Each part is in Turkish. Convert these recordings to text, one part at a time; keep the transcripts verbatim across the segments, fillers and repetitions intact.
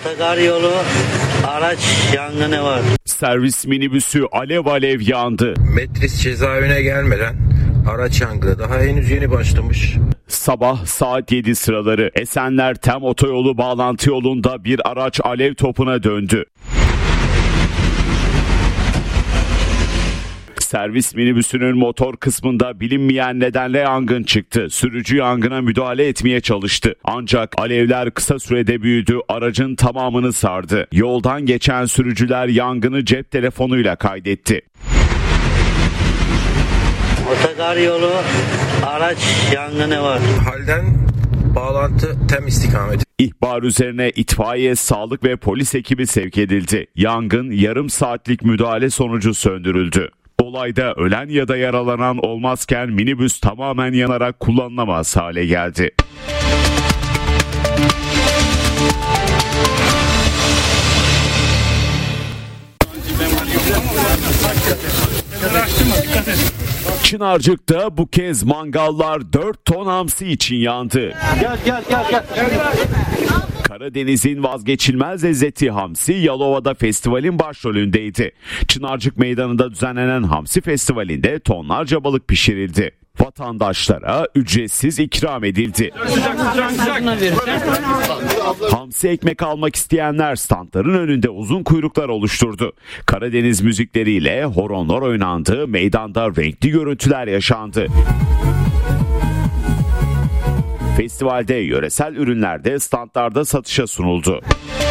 Otogar yolu araç yangını var. Servis minibüsü alev alev yandı. Metris cezaevine gelmeden araç yangını daha henüz yeni başlamış. Sabah saat yedi sıraları Esenler Tem Otoyolu bağlantı yolunda bir araç alev topuna döndü. Servis minibüsünün motor kısmında bilinmeyen nedenle yangın çıktı. Sürücü yangına müdahale etmeye çalıştı. Ancak alevler kısa sürede büyüdü, aracın tamamını sardı. Yoldan geçen sürücüler yangını cep telefonuyla kaydetti. Otogar yolu araç yangını var. Halden bağlantı Tem istikameti. İhbar üzerine itfaiye, sağlık ve polis ekibi sevk edildi. Yangın yarım saatlik müdahale sonucu söndürüldü. Olayda ölen ya da yaralanan olmazken minibüs tamamen yanarak kullanılamaz hale geldi. Çınarcık'ta bu kez mangallar dört ton hamsi için yandı. Gel gel gel gel. Karadeniz'in vazgeçilmez lezzeti hamsi Yalova'da festivalin başrolündeydi. Çınarcık Meydanı'nda düzenlenen hamsi festivalinde tonlarca balık pişirildi. Vatandaşlara ücretsiz ikram edildi. Hamsi ekmek almak isteyenler standların önünde uzun kuyruklar oluşturdu. Karadeniz müzikleriyle horonlar oynandı, meydanda renkli görüntüler yaşandı. Festivalde yöresel ürünler de standlarda satışa sunuldu.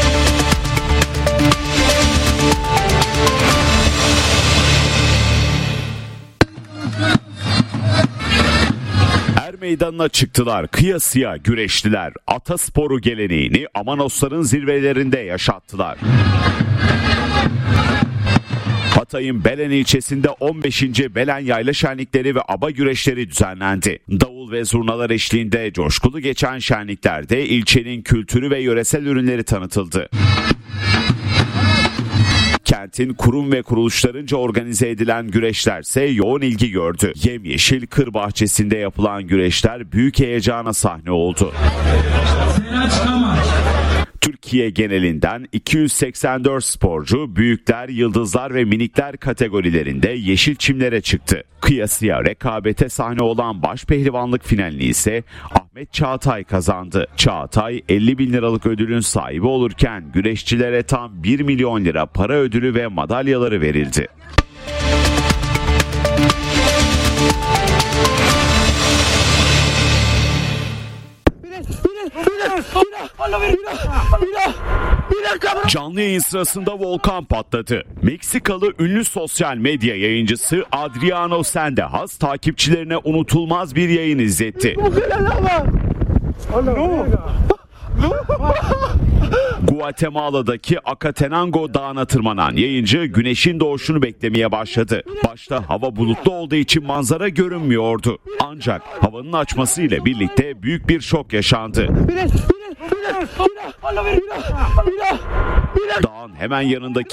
Er meydanına çıktılar, kıyasıya güreştiler. Atasporu geleneğini Amanosların zirvelerinde yaşattılar. Hatay'ın Belen ilçesinde on beşinci Belen Yayla Şenlikleri ve aba güreşleri düzenlendi. Davul ve zurnalar eşliğinde coşkulu geçen şenliklerde ilçenin kültürü ve yöresel ürünleri tanıtıldı. Kentin kurum ve kuruluşlarınca organize edilen güreşlerse yoğun ilgi gördü. Yemyeşil kır bahçesinde yapılan güreşler büyük heyecana sahne oldu. Türkiye genelinden iki yüz seksen dört sporcu büyükler, yıldızlar ve minikler kategorilerinde yeşil çimlere çıktı. Kıyasıya rekabete sahne olan başpehlivanlık finalini ise Ahmet Çağatay kazandı. Çağatay elli bin liralık ödülün sahibi olurken güreşçilere tam bir milyon lira para ödülü ve madalyaları verildi. Canlı yayın sırasında volkan patladı. Meksikalı ünlü sosyal medya yayıncısı Adriano Sendejas takipçilerine unutulmaz bir yayın izletti. Guatemala'daki Acatenango Dağı'na tırmanan yayıncı güneşin doğuşunu beklemeye başladı. Başta hava bulutlu olduğu için manzara görünmüyordu. Ancak havanın açmasıyla birlikte büyük bir şok yaşandı. Dağın hemen yanındaki